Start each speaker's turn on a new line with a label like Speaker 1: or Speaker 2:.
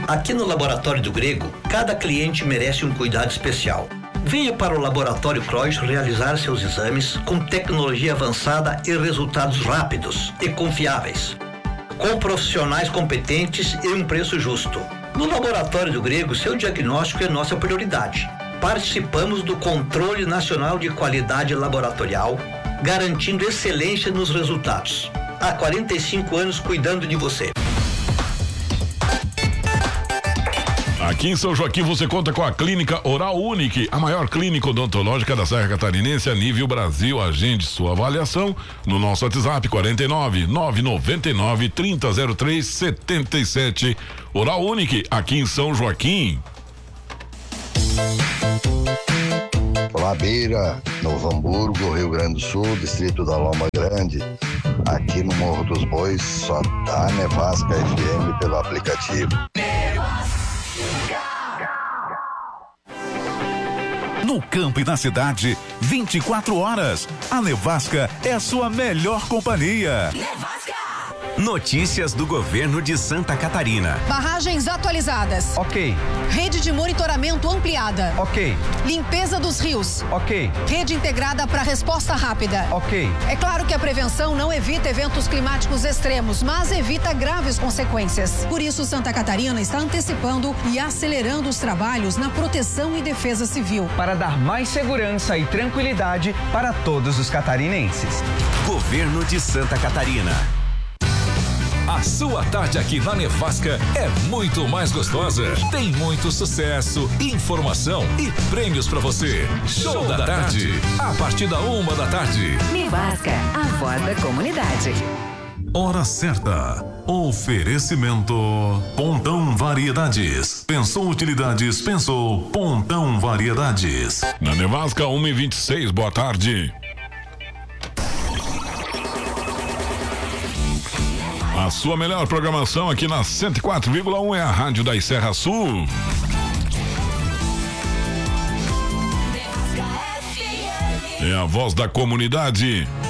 Speaker 1: Aqui no Laboratório do Grego, cada cliente merece um cuidado especial. Venha para o Laboratório Krois realizar seus exames com tecnologia avançada e resultados rápidos e confiáveis, com profissionais competentes e um preço justo. No Laboratório do Grego, seu diagnóstico é nossa prioridade. Participamos do Controle Nacional de Qualidade Laboratorial, garantindo excelência nos resultados. Há 45 anos cuidando de você.
Speaker 2: Aqui em São Joaquim você conta com a Clínica Oral Unique, a maior clínica odontológica da Serra Catarinense a nível Brasil. Agende sua avaliação no nosso WhatsApp 49 999 3003 77. Oral Unique, aqui em São Joaquim.
Speaker 3: Olá, Beira, Novo Hamburgo, Rio Grande do Sul, distrito da Loma Grande. Aqui no Morro dos Bois só dá Nevasca FM pelo aplicativo.
Speaker 4: No campo e na cidade, 24 horas. A Nevasca é a sua melhor companhia.
Speaker 5: Nevasca! Notícias do governo de Santa Catarina.
Speaker 6: Barragens atualizadas.
Speaker 5: Ok.
Speaker 6: Rede de monitoramento ampliada.
Speaker 5: Ok.
Speaker 6: Limpeza dos rios.
Speaker 5: Ok.
Speaker 6: Rede integrada para resposta rápida.
Speaker 5: Ok.
Speaker 6: É claro que a prevenção não evita eventos climáticos extremos, mas evita graves consequências. Por isso, Santa Catarina está antecipando e acelerando os trabalhos na proteção e defesa civil.
Speaker 7: Para dar mais segurança e tranquilidade para todos os catarinenses.
Speaker 5: Governo de Santa Catarina.
Speaker 8: A sua tarde aqui na Nevasca é muito mais gostosa. Tem muito sucesso, informação e prêmios pra você. Show da tarde, a partir da 1h.
Speaker 9: Nevasca, a voz da comunidade.
Speaker 10: Hora certa. Oferecimento Pontão Variedades. Pensou utilidades, pensou Pontão Variedades.
Speaker 2: Na Nevasca 1h26, boa tarde. A sua melhor programação aqui na 104,1 é a Rádio da Serra Sul. É a voz da comunidade.